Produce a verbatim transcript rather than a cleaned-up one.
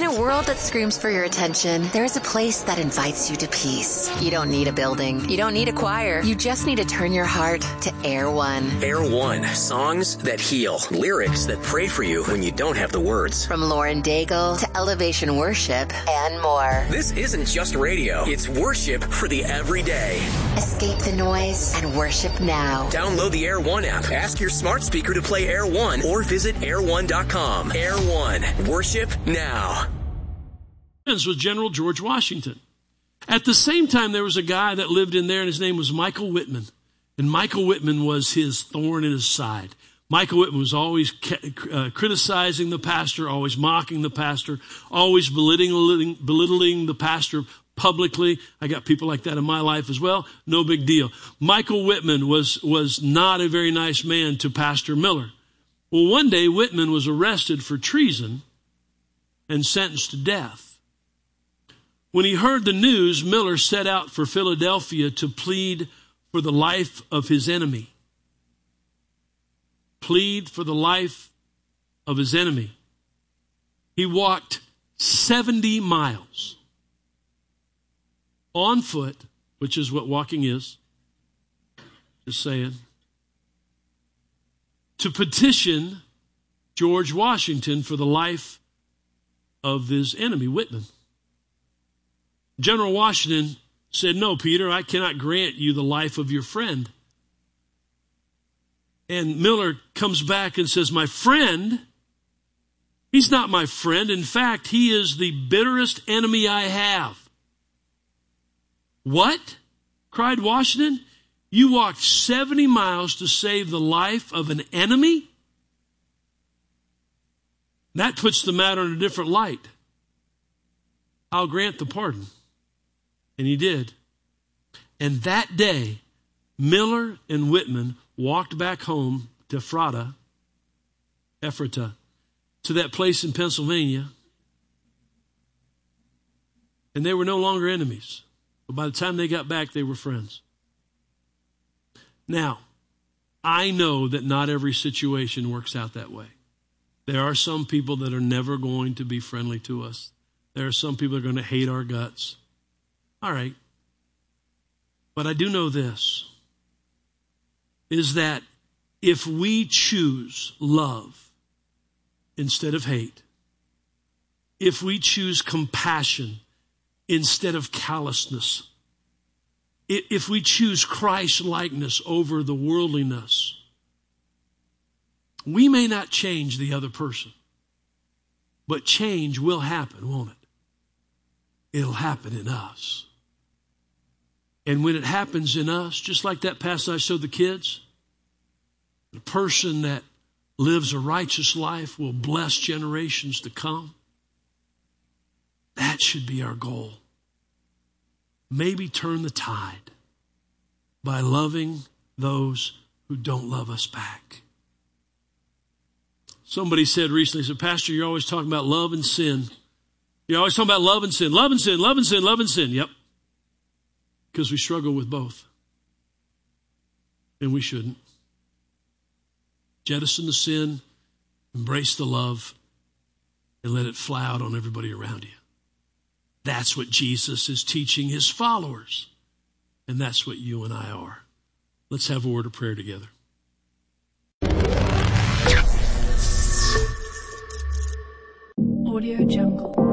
a world that screams for your attention, there is a place that invites you to peace. You don't need a building. You don't need a choir. You just need to turn your heart to Air One. Air One. Songs that heal. Lyrics that pray for you when you don't have the words. From Lauren Daigle to Elevation Worship and more. This isn't just radio. It's worship for the everyday. Escape the noise and worship now. Download the Air One app. Ask your smart speaker to play Air One or visit air one dot com. Air One. Worship now. Was General George Washington. At the same time, there was a guy that lived in there, and his name was Michael Whitman. And Michael Whitman was his thorn in his side. Michael Whitman was always uh, criticizing the pastor, always mocking the pastor, always belittling, belittling the pastor publicly. I got people like that in my life as well. No big deal. Michael Whitman was, was not a very nice man to Pastor Miller. Well, one day, Whitman was arrested for treason and sentenced to death. When he heard the news, Miller set out for Philadelphia to plead for the life of his enemy. Plead for the life of his enemy. He walked seventy miles on foot, which is what walking is, just saying, to petition George Washington for the life of his enemy, Whitman. General Washington said, "No, Peter, I cannot grant you the life of your friend." And Miller comes back and says, "My friend? He's not my friend. In fact, he is the bitterest enemy I have." "What?" cried Washington. "You walked seventy miles to save the life of an enemy?" That puts the matter in a different light. "I'll grant the pardon." And he did. And that day, Miller and Whitman walked back home to Ephrata, Ephrata, to that place in Pennsylvania. And they were no longer enemies. But by the time they got back, they were friends. Now, I know that not every situation works out that way. There are some people that are never going to be friendly to us. There are some people that are going to hate our guts. All right. But I do know this, is that if we choose love instead of hate, if we choose compassion instead of callousness, if we choose Christ-likeness over the worldliness, we may not change the other person, but change will happen, won't it? It'll happen in us. And when it happens in us, just like that passage I showed the kids, the person that lives a righteous life will bless generations to come. That should be our goal. Maybe turn the tide by loving those who don't love us back. Somebody said recently, said, "Pastor, you're always talking about love and sin. You're always talking about love and sin, love and sin, love and sin, love and sin." Yep. Because we struggle with both. And we shouldn't. Jettison the sin, embrace the love, and let it fly out on everybody around you. That's what Jesus is teaching his followers. And that's what you and I are. Let's have a word of prayer together. Audio Jungle.